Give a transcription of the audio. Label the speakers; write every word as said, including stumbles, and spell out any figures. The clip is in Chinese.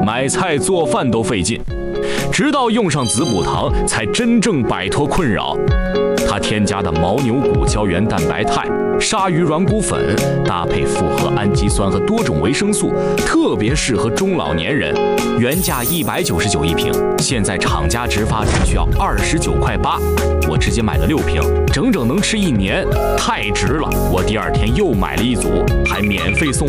Speaker 1: 买菜做饭都费劲。直到用上滋补堂，才真正摆脱困扰。它添加的牦牛骨胶原蛋白肽、鲨鱼软骨粉，搭配复合氨基酸和多种维生素，特别适合中老年人。原价一百九十九一瓶，现在厂家直发只需要二十九块八，我直接买了六瓶，整整能吃一年，太值了！我第二天又买了一组，还免费送